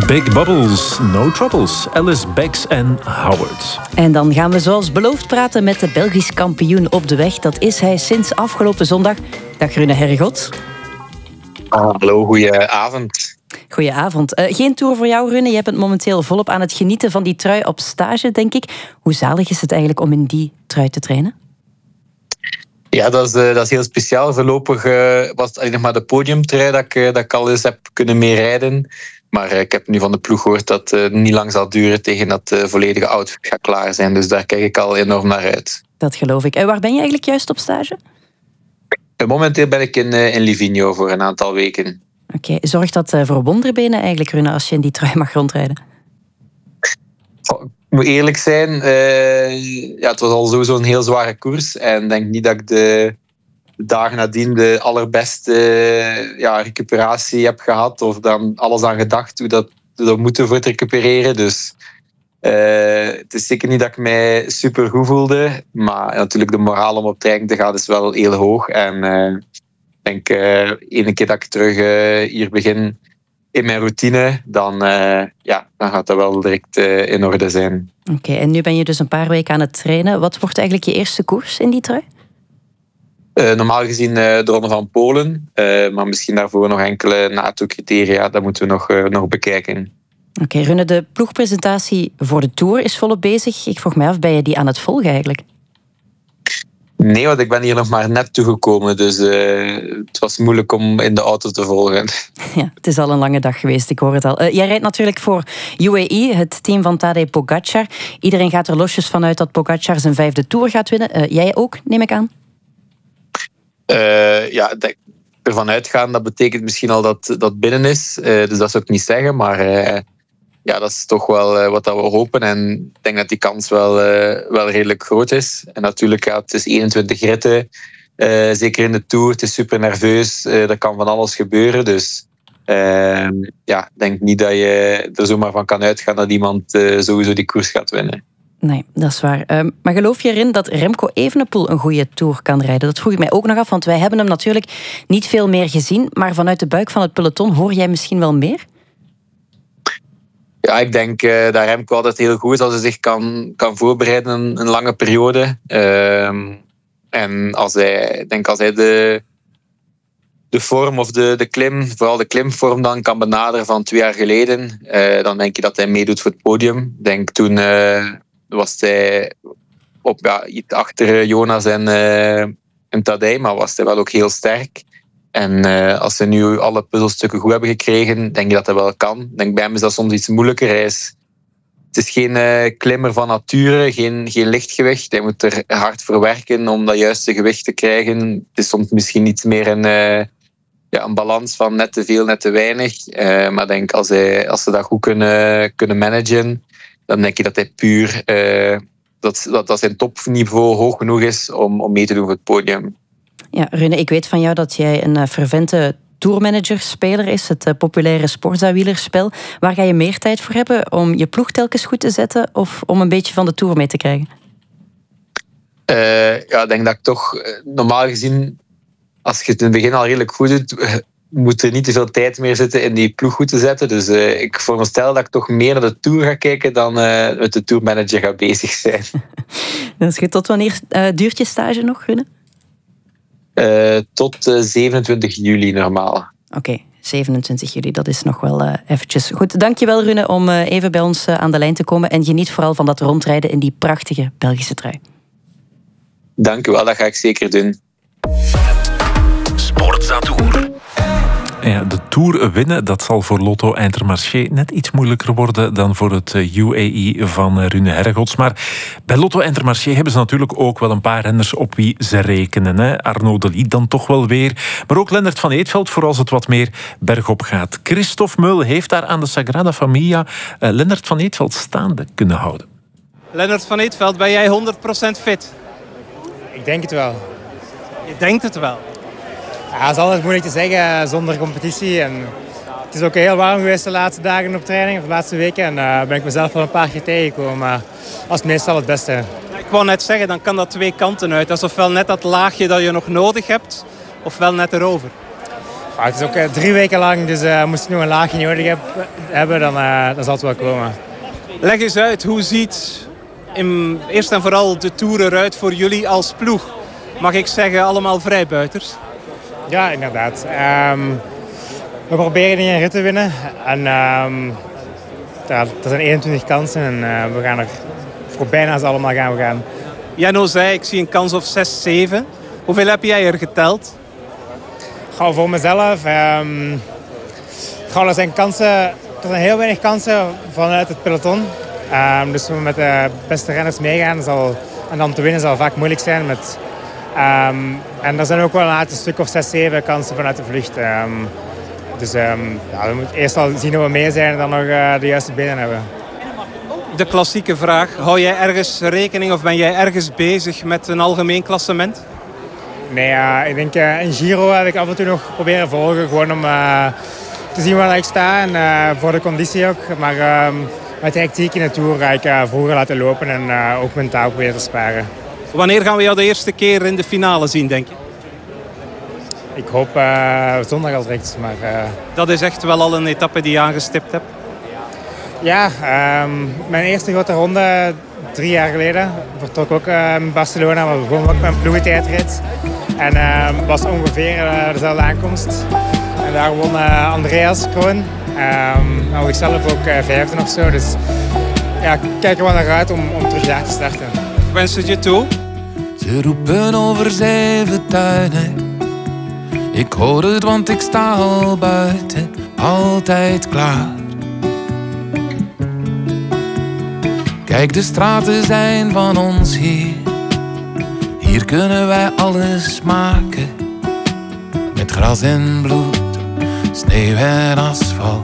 Big Bubbles, No Troubles, Alice Beggs en Howard. En dan gaan we zoals beloofd praten met de Belgisch kampioen op de weg. Dat is hij sinds afgelopen zondag. Dag Rune Herregods. Hallo, goedenavond. Goedenavond. Geen tour voor jou, Rune. Je bent momenteel volop aan het genieten van die trui op stage, denk ik. Hoe zalig is het eigenlijk om in die trui te trainen? Ja, dat is heel speciaal. Voorlopig was het alleen nog maar de podiumtrui dat ik al eens heb kunnen meerijden. Maar ik heb nu van de ploeg gehoord dat het niet lang zal duren tegen dat de volledige outfit gaat klaar zijn. Dus daar kijk ik al enorm naar uit. Dat geloof ik. En waar ben je eigenlijk juist op stage? Momenteel ben ik in Livigno voor een aantal weken. Oké. Zorgt dat voor wonderbenen eigenlijk, Rune, als je in die trui mag rondrijden? Ik moet eerlijk zijn, het was al sowieso een heel zware koers. En ik denk niet dat ik de dagen nadien de allerbeste recuperatie heb gehad. Of dan alles aan gedacht hoe dat we moeten voor het recupereren. Dus het is zeker niet dat ik mij super goed voelde. Maar natuurlijk de moraal om op training te gaan is wel heel hoog. En ik denk, ene keer dat ik terug hier begin in mijn routine, dan gaat dat wel direct in orde zijn. Oké, en nu ben je dus een paar weken aan het trainen. Wat wordt eigenlijk je eerste koers in die trui? Normaal gezien de Ronde van Polen, maar misschien daarvoor nog enkele NATO-criteria, dat moeten we nog bekijken. Oké, Rune, de ploegpresentatie voor de Tour is volop bezig. Ik vroeg mij af, ben je die aan het volgen eigenlijk? Nee, want ik ben hier nog maar net toegekomen, dus het was moeilijk om in de auto te volgen. Ja, het is al een lange dag geweest, ik hoor het al. Jij rijdt natuurlijk voor UAE, het team van Tadej Pogacar. Iedereen gaat er losjes vanuit dat Pogacar zijn 5e Tour gaat winnen. Jij ook, neem ik aan? Ervan uitgaan, dat betekent misschien al dat dat binnen is. Dus dat zou ik niet zeggen, maar dat is toch wel wat dat we hopen. En ik denk dat die kans wel redelijk groot is. En natuurlijk, het is 21 ritten, zeker in de Tour. Het is super nerveus, er kan van alles gebeuren. Dus ik denk niet dat je er zomaar van kan uitgaan dat iemand sowieso die koers gaat winnen. Nee, dat is waar. Maar geloof je erin dat Remco Evenepoel een goede Tour kan rijden? Dat vroeg ik mij ook nog af, want wij hebben hem natuurlijk niet veel meer gezien. Maar vanuit de buik van het peloton hoor jij misschien wel meer? Ja, ik denk dat Remco altijd heel goed is als hij zich kan voorbereiden een lange periode. En als hij de vorm of de klim, vooral de klimvorm dan kan benaderen van 2 jaar geleden, dan denk je dat hij meedoet voor het podium. Ik denk toen was hij iets achter Jonas en Tadej, maar was hij wel ook heel sterk. En als ze nu alle puzzelstukken goed hebben gekregen, denk je dat hij wel kan. Ik denk bij hem is dat soms iets moeilijker. Het is geen klimmer van nature, geen lichtgewicht. Hij moet er hard voor werken om dat juiste gewicht te krijgen. Het is soms misschien iets meer een balans van net te veel, net te weinig. Maar ik denk als ze dat goed kunnen managen, dan denk je dat hij puur dat zijn topniveau hoog genoeg is om mee te doen voor het podium. Ja, Rune, ik weet van jou dat jij een fervente tourmanager-speler is, het populaire Sporza-wielerspel. Waar ga je meer tijd voor hebben? Om je ploeg telkens goed te zetten of om een beetje van de Tour mee te krijgen? Ik denk dat ik toch normaal gezien, als je het in het begin al redelijk goed doet, moet er niet te veel tijd meer zitten in die ploeg goed te zetten. Dus ik veronderstel dat ik toch meer naar de Tour ga kijken dan met de tourmanager ga bezig zijn. Dat is goed. Tot wanneer duurt je stage nog, Rune? Tot 27 juli normaal. Oké, 27 juli, dat is nog wel eventjes. Goed, dankjewel Rune om even bij ons aan de lijn te komen. En geniet vooral van dat rondrijden in die prachtige Belgische trui. Dank u wel, dat ga ik zeker doen. Sportza Tour. Ja, de Tour winnen, dat zal voor Lotto Intermarché net iets moeilijker worden dan voor het UAE van Rune Herregods. Maar bij Lotto Intermarché hebben ze natuurlijk ook wel een paar renners op wie ze rekenen. Hè? Arnaud Delis dan toch wel weer. Maar ook Lennart van Eetveld voor als het wat meer bergop gaat. Christophe Meul heeft daar aan de Sagrada Familia Lennart van Eetveld staande kunnen houden. Lennart van Eetveld, ben jij 100% fit? Ik denk het wel. Je denkt het wel. Ja, het is altijd moeilijk te zeggen zonder competitie. En het is ook heel warm geweest de laatste dagen op training, of de laatste weken. En ben ik mezelf wel een paar keer tegengekomen. Maar dat is meestal het beste. Ik wou net zeggen, dan kan dat 2 kanten uit. Dat is ofwel net dat laagje dat je nog nodig hebt, ofwel net erover. Het is ook 3 weken lang, dus moest ik nog een laagje nodig hebben, dan zal het wel komen. Leg eens uit, hoe ziet eerst en vooral de Tour eruit voor jullie als ploeg? Mag ik zeggen, allemaal vrijbuiters? Ja, inderdaad. We proberen die een rit te winnen. En er zijn 21 kansen en we gaan er voor bijna ze allemaal gaan. Jano zei, ik zie een kans of 6, 7. Hoeveel heb jij er geteld? Voor mezelf. Er zijn heel weinig kansen vanuit het peloton. Dus we met de beste renners meegaan en dan te winnen zal vaak moeilijk zijn. En er zijn ook wel een stuk of 6, 7 kansen vanuit de vlucht. Dus we moeten eerst al zien hoe we mee zijn en dan nog de juiste benen hebben. De klassieke vraag, hou jij ergens rekening of ben jij ergens bezig met een algemeen klassement? Nee, ik denk een Giro heb ik af en toe nog proberen volgen. Gewoon om te zien waar ik sta en voor de conditie ook. Maar met de hectiek in de Tour ga ik vroeger laten lopen en ook mentaal proberen te sparen. Wanneer gaan we jou de eerste keer in de finale zien, denk je? Ik hoop zondag al direct. Maar, dat is echt wel al een etappe die je aangestipt hebt? Ja, mijn eerste grote ronde 3 jaar geleden. Vertrok ook in Barcelona, maar begon ook met een ploegentijdrit. En was ongeveer dezelfde aankomst. En daar won Andreas Kroon. Nou, ik zelf ook 5e of zo. Dus ja, ik kijk er wel naar uit om terug daar te starten. Ik wens het je toe. Ze roepen over 7 tuinen. Ik hoor het, want ik sta al buiten. Altijd klaar. Kijk, de straten zijn van ons hier. Hier kunnen wij alles maken. Met gras en bloed, sneeuw en asfalt.